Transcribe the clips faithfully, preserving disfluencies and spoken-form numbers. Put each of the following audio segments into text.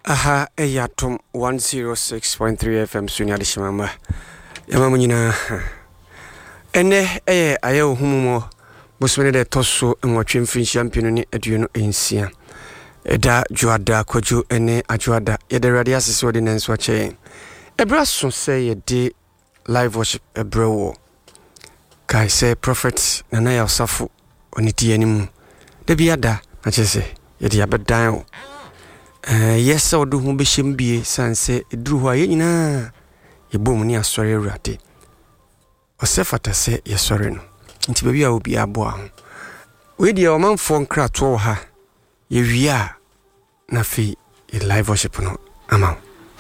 Aha, eyatom one oh six point three F M Sunya de Shimama. Yama munyina. Ene eye aye ohumumo bosmene de toso enwatwe mfin champion ni aduno ensia. Eda juada kojo ene ajuada yede rade asese ode nanso ache. Ebra so say yede live worship ebrewo. Kai say prophet nana ya osafo oniti animu. De biada na chese yede abedan o. Eh yes odu hu be shembie sanse eduru ho aye nyina yebom ni asore awurade osefata se yesore no nti baby a obi aboa ho we dia o manfo nkrato ha ye wia na fi e live worship no ama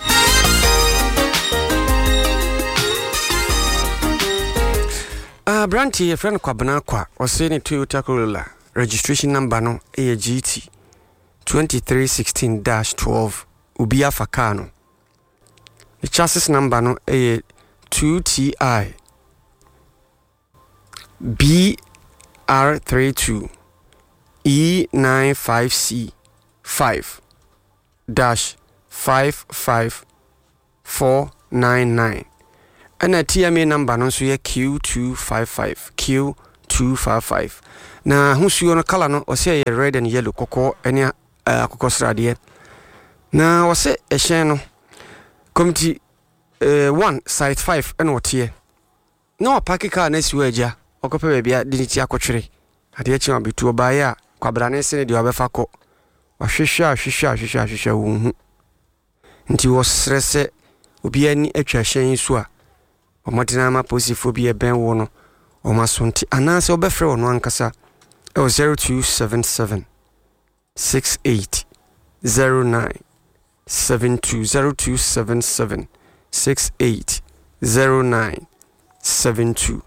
ah branti ye friend kwabana kwa o se ni Toyota Corolla registration number no e G T twenty-three sixteen dash twelve Ubia Fakano. The chassis number no a two T I B R thirty-two E ninety-five C five dash five five four nine nine. And a T M A number no so Q two five five Q two five five. Na who's you on a color no or say red and yellow cocoa any akokosrade na wose ehyen no committee uh, one site five ene wote na opaki car na siwa agya okope bia diniti akotwere ade achi abetu obaye a kwabrane se ne de obefa ko wahwehwa hwehwa hwehwa hwehwa wo nti wosrese obi ani atwa hyen so a omodina ma posifo bi eben wo no omasonti anase obefre wo no ankasa e zero two seven seven six eight zero nine seven two zero two seven seven six eight zero nine seven two.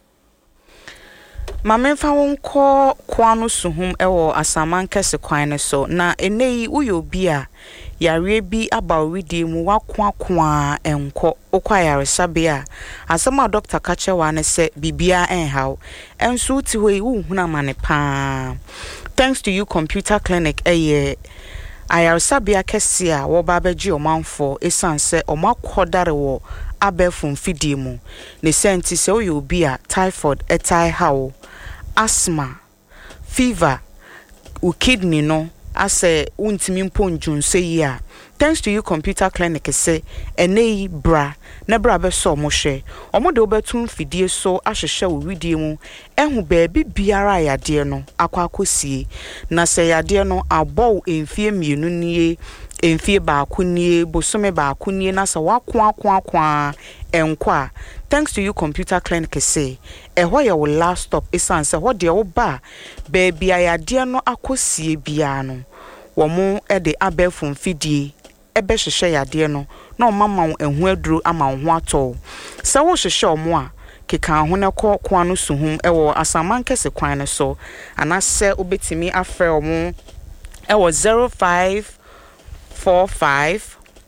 Mamemfa wonko kwano suhum ewo asaman kese kwan so na eneyi uyo bia yare bi abawidi mu wakwa kwa enko okwa yare sabia asama doctor kache wane se bibia enhaw enso ti hoyi uhuna mane pa. Thanks to you computer clinic eye ayarsabia kesia wo babaji omanfo esanse omakodare wo abefun fidie mu ne senti se oyo obi a typhoid etai hawo asthma fever u kidney no ase untimi mponjun se yi a thanks to you computer clinic se enei bra na bra be so mo hwe omode obetun fidie so ahwehwe wo widie mu ehu baabi biara yade no akwa akosie na se yade no abọ emfie mienu nie emfie ba akonie bosome ba akonie na se wakwa akwa akwa enkwa thanks to you computer clinic se eho ye wo last stop isan se ho de wo ba baabi ayade no akosie bia no wo mo e de abefun fidie ebe hwehwe yade no na omama ehu aduro ama ho ato se wo hwehwe omo a keka ho ne ko kwano suhum ewo asaman kese kwan ne so anase obetimi afre omo ewo zero five four five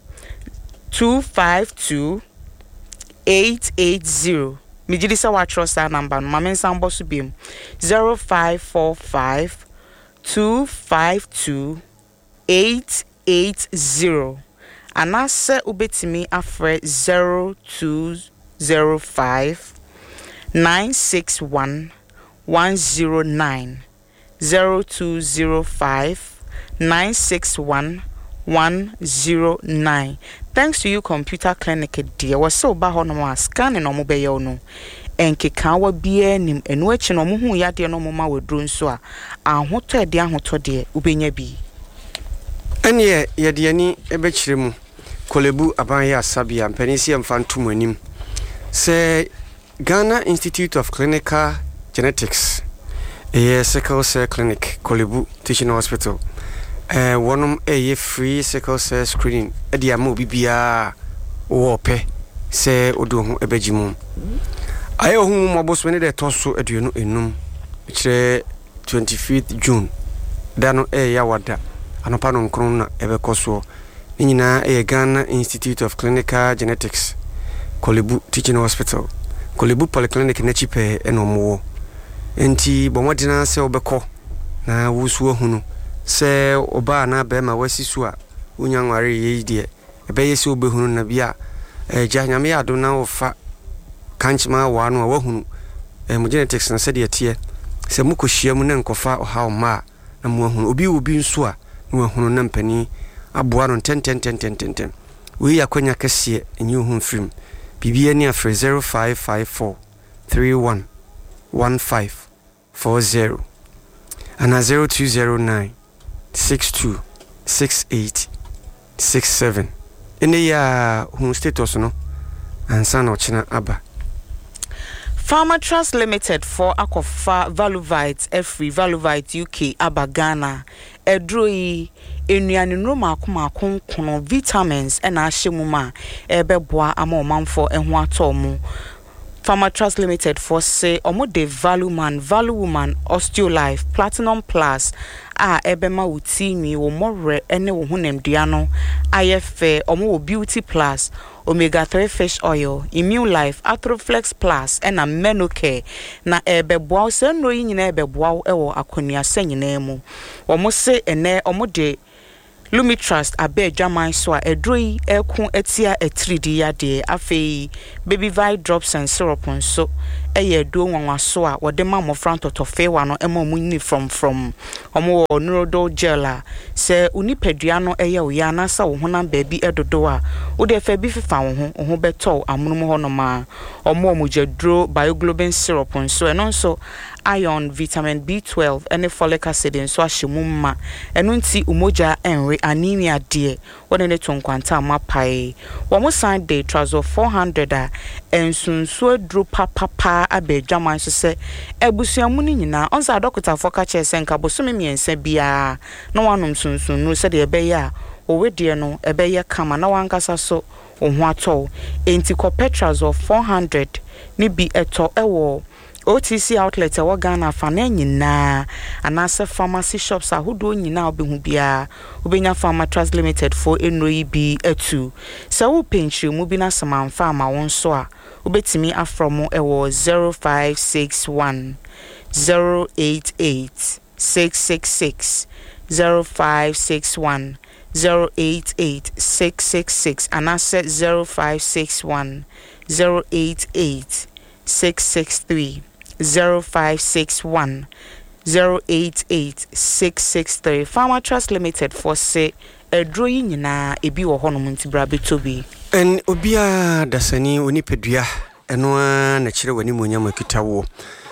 two five two eight eight zero mijidi se wa trust that number no mamensa mboso biem zero five four five two five two eight eight zero anase obetimi afre zero two zero five nine six one one zero nine zero two zero five nine six one one zero nine. Thanks to you computer clinic dear was so ba ho no scan no mo be no enkeka wa bia nim enu achi no mo hu ya de no mo ma wadru nso a ahoto de ahoto de ubenya bi ene ye de ani ebekire mu kolebu abanya asabia mpanisi mfantum anim se Ghana Institute of Clinical Genetics a sickle cell clinic kolebu teaching hospital eh wonum a free sickle cell screening e dia ma obibia wo pe se odu ho ebejimu aye ohun mo boswe ne de toso aduonu enum kire twenty-fifth June dano e ya wada anopa no nkron na ebekoso ni nyina e Ghana Institute of Clinical Genetics kolebu teaching hospital kolebu polyclinic na chipe enomo enti bomodina se obekọ na wusu ohunu se oba na be ma wasisu a wonya nware ye de ebeye se obehunu na bia eja nyame ya do na wo fa kanchima wa no wa hunu em genetics na se de tie se mukohia mu na nkofa oha ma na mu hunu obi obi nso a na hunu na mpani aboa no ten ten ten ten ten we yakwanya kase enyi hu mfrim bibia ni afre zero five five four three one one five four zero and zero two zero nine six two six eight six seven ene ya hu status no ansa na ochina aba. Farmer Trust Limited for Akofa Valuvite Every Valuvite U K Abagana Edroi enuane nroma akoma akonkono vitamins ena ahyemuma ebeboa amaomanfo eho atomu. Farmer Trust Limited for say omo de Value Man Value Woman Osteolife Platinum Plus a ebema utini wo more ene wo hunemdua no ayefe omo wo Beauty Plus Omega three Fish Oil Immune Life Athroflex Plus ena Menocare na ebeboa se no yi nyina ebeboa ewo akonua sanyina mu omo se ene omo de Lumi Trust abe jaman so a edroi ekun etia etridi yade afei baby vi drops and syrup so eye do nwanwa so a wode ma mo front totofe wa no ema mu ni from from omo neurodol gel a se unipadua no eye oya na sa wo honam baby edodo a wo de fa bi fifa wo ho wo ho beto amunum ho no ma omo omo jedro bioglobin syrup so eno so iron vitamin B twelve and folic acid so ahemumma eno nti umoja enwe anemia de wona ne tonkwanta mapai wo mo san de trouser four hundred a ensunsu adro papa pa abedwaman so se ebusuamu ni nyina onsa doctor foka che se nka bosome miensa bia na wanom sunsun no se de ebe ya owedie no ebe ya kama na wankasa so ohun ato enti copetrazo of four hundred ni bi eto ewo O T C outlet e Ghana fa na nyina anase pharmacy shops ahodo nyina obehu bia obenya Farmer Trust Limited for enroi bi atu se wo penchire mu bi na samanfa ama won so a obetimi afromo ewo zero five six one zero eight eight six six six zero five six one zero eight eight six six six anase zero five six one zero eight eight six six three zero five six one zero eight eight six six three. Farmer Trust Limited for say edroi nyina ebi wo hono ntibra betobi en obia dasani onipedua eno na kire wani monyam kitawo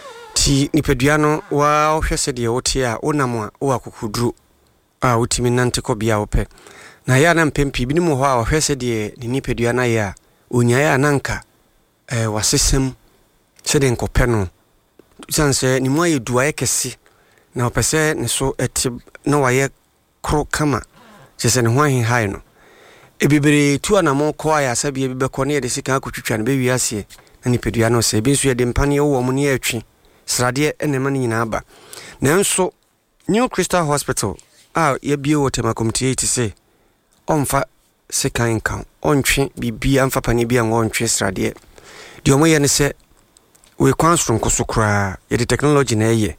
ti nipedua no wa ohwese de wote a onam a wo akokuduru a wotimi nante ko bia wope na ya na mpempi bi ni mo ho a ohwese de ni nipedua na ya onyaya nanka eh wasesem sede nkope no sanse ni moye duaye kesi na opese ne so eti na waye kro kama sese ne ho ahin hai no ebibere tu anamo ko aya sabe ebibe ko ne de sika akotwitwa no be wiase na nipedua no se bi nso ye de mpane wo mo ne atwi srade enema ni nyina aba nanso New Crystal Hospital a ye bie wo tema committee ti se onfa sika nkan ontwe bibia amfa pane bia ngontwe srade de omo ye ne se we kwanstrom kosokra ye de technology na ye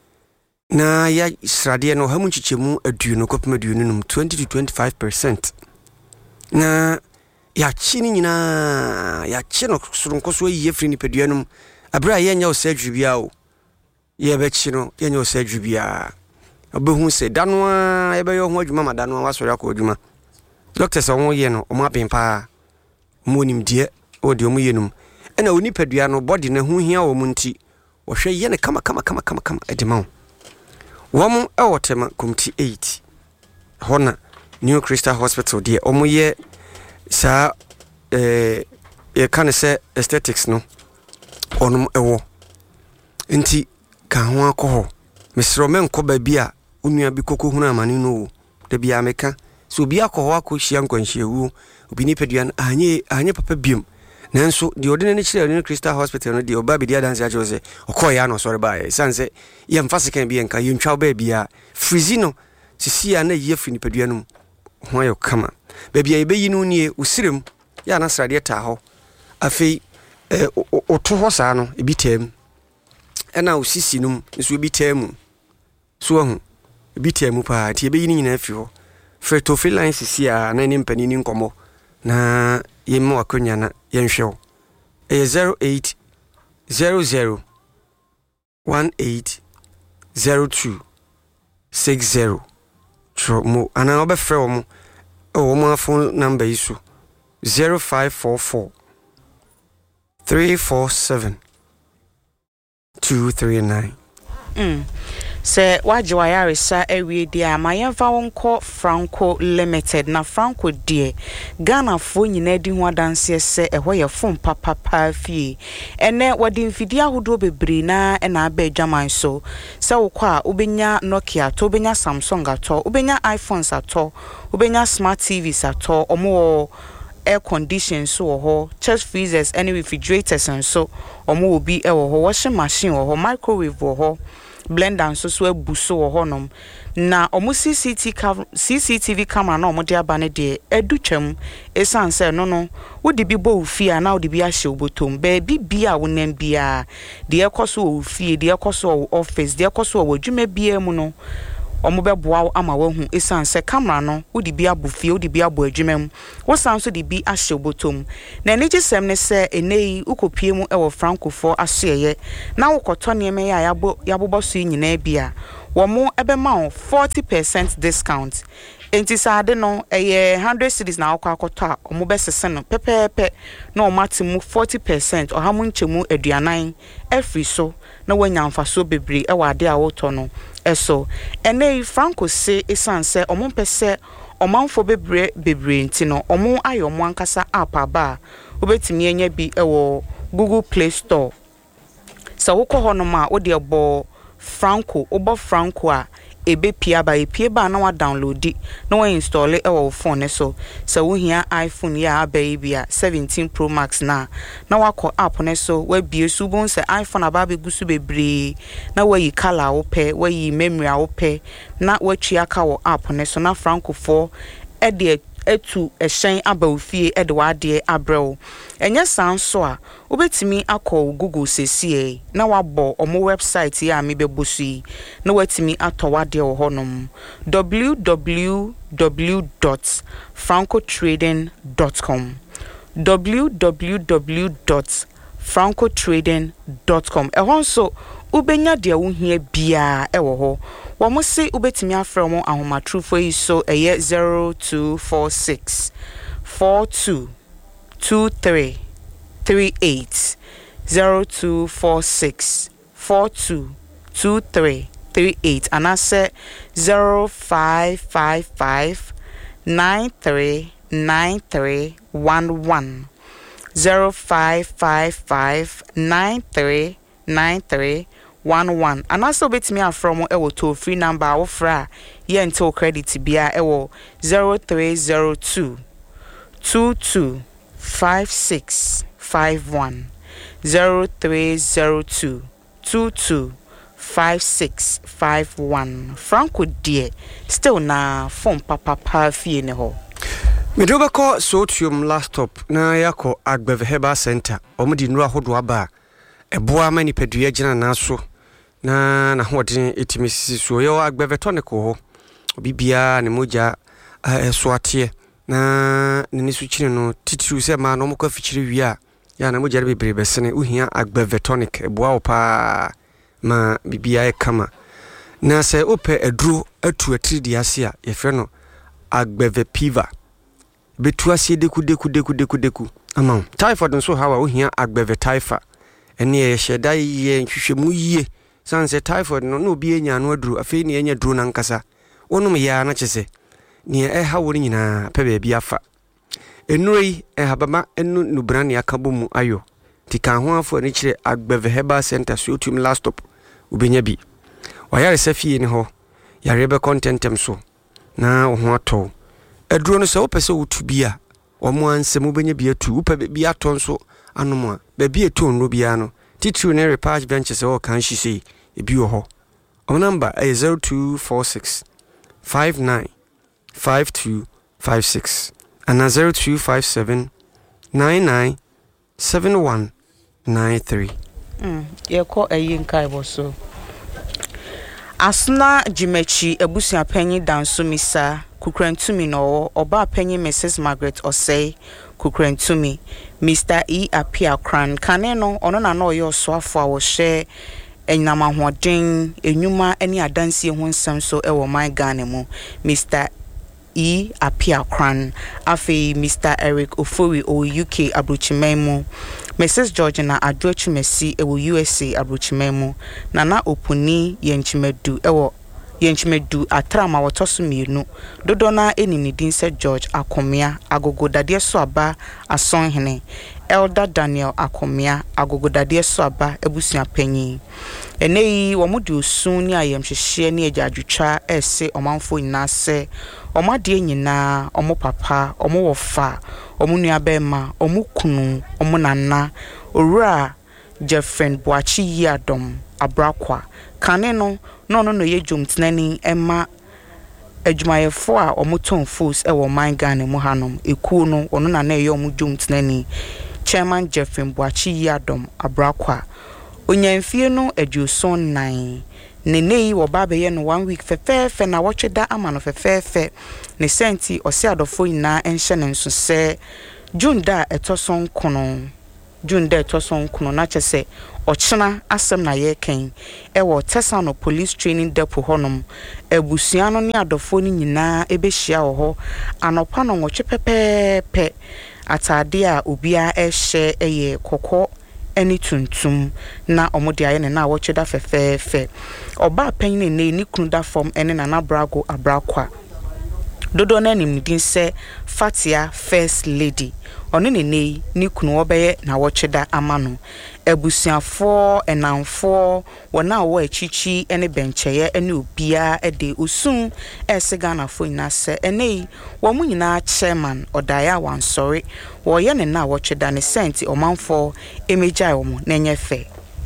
na ya srade no hamu chichemu adu no kopema adu no twenty to twenty-five percent na ya chini nyina ya chino soronkoso ye free ni peduanum abra ye nya osadru bia o ye be chino ye nya osadru bia obehu se danwa ye be yo ho adwuma madanwa wasori akọ adwuma doctors on ye no o ma pempa monim die o de o mu yenum ena oni pedua no body na hu hia wo munti wo hwe ye ne kama kama kama kama kama edema wo mu e wotema committee eight hona New Crystal Hospital die o mu ye sa eh ye kan se aesthetics no onum ewo nti ka ho akọ mesro men ko ba bia onua bi koko hunu amane no de bia meka so bia akọ akọ hia nkwanhiewu obi ni pedua anye anye papa biom nanso di ordinary chire New Crystal Hospital no di oba bi dia dance ajo se okoya no sorry ba sanse ye mfase kan bi enka yentwa ba bia frizino sisi ya na ye fri ni pedua no ho ayo kama ba bia ebe yi no nie usirem ya na srade ta ho afei eh oto ho sa no ebi tem ena usisi num nso ebi tem so ho ebi tem pa ti ebe yi ni nyina afi ho Fretofi line sisi a na nim panini nkomo na yemma akonya na yenhwe e zero eight zero zero one eight zero two six zero tro mo ana obefre wo o mo phone number isu zero five four four three four seven two three nine. Mm. Se waje wayaresa ewie dia mayemfa wonko Franco Limited na Franco die Ghana fo nyina di ho adanse se eho ye fom papa pa fie ene wadi mfidi ahodo bebre na na aba adwaman so se wokwa ubenya Nokia to ubenya Samsung ato ubenya iPhones ato ubenya smart T Vs ato omo air conditions so ho chest freezers and refrigerators and so omo obi e wo ho washing machine wo ho microwave wo ho blender so so abuso wo honom na omo C C T V camera na omo de abane de edutwam esan se no no wo de bi bo ofie na wo de bi ahye obotom ba bi bia wonam bia de ekoso ofie de ekoso office de ekoso wo dwuma bia mu no omo beboa ama wahu esan se camera no wo de bi abofie wo de bi abo adwumam wo san so de bi ahye obotom na enigisem ne se enei ukopie mu e wo Francofo asoeye na wo koto ne me ya yabo yabobo so nyina bia wo mo ebema forty percent discount enti saade no eye one hundred cedis na akwa akoto a omo besese no pepepe na o mate mu forty percent o ha mu nchemu aduanan every so na wanya mfaso bebre e wade a woto no eso ene Franco se esanse omo pese omanfo bebre bebre enti no omo ayo mo ankasa app aba obetimi enya bi e wo Google Play Store sa wo ko hono ma wo de bo Franco obo Franco a ebe pia ba epie ba na wa download na wa install e wo phone so sa wo hia iPhone ya baby a seventeen Pro Max na na wa ko app ne so wa bie su bon se iPhone aba be gusu bebre na wa yi color wo pe wa yi memory wo pe na wa twa ka wo app ne so na Francofo e de etu ehyen aba ofie e de wa de abrel enye sanso a obetimi akọ Google sesie na wabo omo website ya mi bebosi na watimi atowade wo honom w w w dot franco trading dot com w w w dot franco trading dot com e hon so ubenya de wo hia bia e wo ho wo mo se ubetimi afra mo ahomatrufo yi so eye zero two four six four two two three three eight zero two four six four two two three three eight and I said zero five five five nine three nine three one one zero five five five nine three nine three one one and also bet me from e to free number ofra ye until credit bia e zero three zero two two two five six five one zero three zero two two two five six five one Franco dear still na phone papa pa fie ne ho me do be call Sotium laptop na yako Agbeve Herbal Center omudi nura hodo aba eboa mani pedua gina na so na na hodin etimisi so yo Agbeve tonic ho bibia ne moja so atie na ne su chine no titiru se ma no mo kwa fichire wi a ya na moja bebre besene uhia Agbeve tonic eboa opa ma bibia e kama na se ope eduro atu atridi ase a ye fe no Agbeve piva betu ase deku deku deku deku deku ama typhoid nso hawa ohia Agbeve typha ene ye hyeda ye nhwehwemu yie sanse typhoid no no bi enya no aduru afei ne enya duru na nkasa wonum ya na kyese ne e hawo nyina pe ba bi afa enuri e habama enu nubrane akabomu ayo tika ho afo ne kire Agbeve Herbal Center Sotium laptop ubenya bi wayare safie ne ho yare be contentem so na ho ato eduro no se wopese wotubia omo ansem ubenya bi atu upa bi ato so anomo a ba bi eto nro bia no titru ne repage bench se o kan hise ebi wo ho o number is zero two four six five nine five two five six and zero two five seven nine nine seven one nine three. Mm, ye ko ayin kai bo so. Asna Jimechi Ebusia Penny Dansu Misa Kukrentumi no Oba Penny Missus Margaret Osei Kukrentumi Mister E Apia Kran Kaneno Onona no yo swafo wo share enyama hoden enyuma eni adansie ho nsam so e wo my Ghana mu Mister E Apia Kran afi Mister Eric Ofori o U K Abrochimemu Missus Georgina Adwochimesi e wo U S A Abrochimemu Nana Opuni Yenchimedu e wo Yenchimedu atrama wotoso mienu dodona eninidin se George Akomia agogo dade so aba asonhene Elder Daniel Akomia agogo dade so aba ebusua panyin eneyi wo mudi osun ni ayemhwehwe ni agyaadwetwa ese omanfo nyina se omade nyina omo papa omo wofa omo nuabema omo kunu omo nana owura Jeffrey Boachi Yadom Abrakwa kaneno no no no ye dwomtenani emma adwumayefo a omoton fools e wo man Ghana mu hanom ekuo no ono na na ye omo dwomtenani Chairman Jeffrey Boachi Yadom Abrakwa onyanfie no adwoson nine nenei wo ba be ye no one week fefefe na wotweda ama no fefefe ne senti ose adofo nyina enhye ne nso se June da etoson kono June da etoson kono na chese ochena asem na ye ken ewo Tesano Police Training Depot honom ebusua no ne adofo ni nyina ebehia wo ho anopa no nwotwe pepepe atade a obia ehye eye kokko eni tuntum na omode aye ne na wotweda fefefe oba panyin ne ni kunu da form ene na na brago abrakwa dodo na nim din se Fatia First Lady ono ne nei ni kunu obeye na wotweda amano ebusuafo enamfo wona wo achichi ene bencheye ene obia ede osun ese Ghana fo nyina se enei wo mu nyina chairman odaya wan sorry wo ye ne na wotweda ne senti omanfo emejai wo mu na enyefe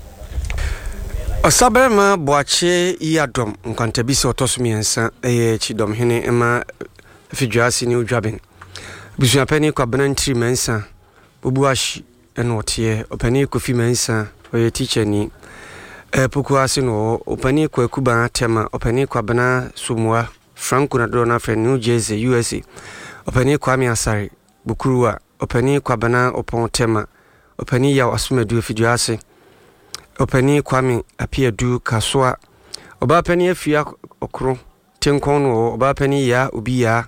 Osaberma Boachi Yadom nkantabisi otosumiensa eye chidom hene ema fidwasi ni udwaben busua pani kwa banantri mensa bubuashi eno tie opani kofi mensa oye teacher ni eh pokuase no opani kwa kuba tema opani kwa bana sumwa Franco na do na fe New Jersey U S A opani kwa mi asare bukuruwa opani kwa bana opon tema opani ya asumedu fidwase opani kwa mi apia du kaswa oba pani afia okro tenkon no oba pani ya obi ya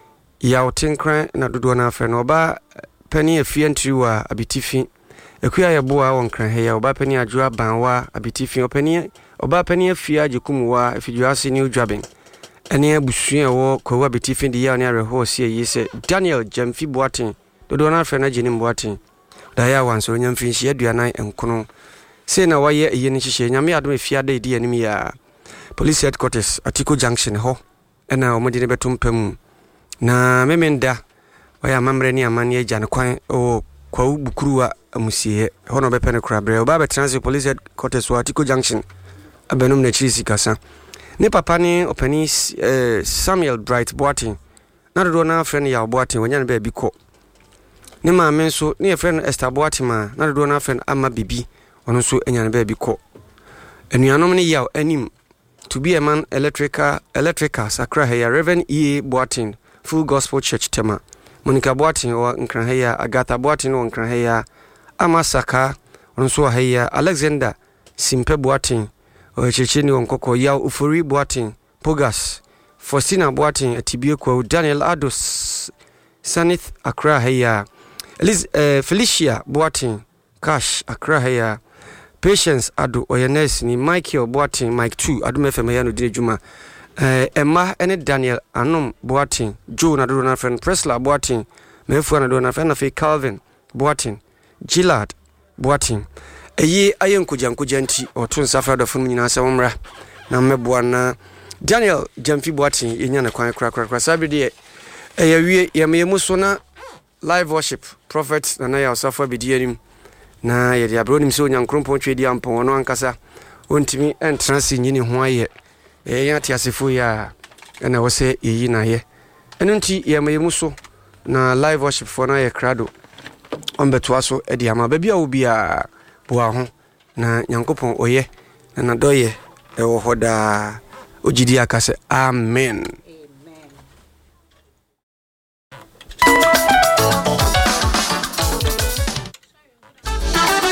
ya otenkran na dodo na afa no oba pani afia ntriwa abitifi ekuya yeboa wonkran he ya oba pani adwa banwa abitifi opani oba pani afia agikumuwa afidwase ni udwaben ene abusua wo kwa abitifi di ya ne areho se yise Daniel Jamfi Boatin dodo na afa na jinim Boatin da ya wanso nyamfinshi aduanan enkono se na waye eye ni hihye nyame adom afia da edi anim ya police headquarters Atiko Junction ho ena omodi ne betumpam na memenda waya mamre ni amane agya ne kwan o kwa bukuruwa amusie ho no bepene krabre oba be transit police headquarters wa Atiko Junction abenum na chisi kasa ne papa ni opani eh, Samuel Bright Boatin na do na friend ya Boatin wanya ne ba bi ko ne ma men so ne friend Esther Boatin ma na do na friend ama bibi ono so enya ne ba bi ko enuanom ne yaw anim to be a man electrical electrical sakra here Reverend E Boatin Full Gospel Church tema Monica Boatin o nkran heya Agatha Boatin o nkran heya Amasaka onso heya Alexander Simpe Boatin o checheni onkoko ya Ufori Boatin Pogas Faustina Boatin atibie kwa Daniel Ados Sanith Accra heya Eliz uh, Felicia Boatin Cash Accra heya Patience Ado Oyenes ni Michael Boatin Mike two Ado F M ya no dine juma eh Emma ene Daniel Anom Boatin Joe na do na friend Presla Boatin mefu na do na friend of Calvin Boatin Gillard Boatin eye ayenkuja nkuja nti otun safra do funu nyina asewomra na meboa na Daniel Jamfi Boatin yenya na kwan kra kra kra sabide eye wie yememu so na live worship prophet na na ya safra bidianim na yede abronim so nyankrompo twedi ampon ono ankasa ontimi entrance nyini ho aye e ya tiasefo ya na wose yi na ye enu nti yememu so na live worship for na ye krado ombeto aso e dia ma ba bia obi a boa ho na nyankopon oye na doye e wo hoda ogidi aka sɛ amen.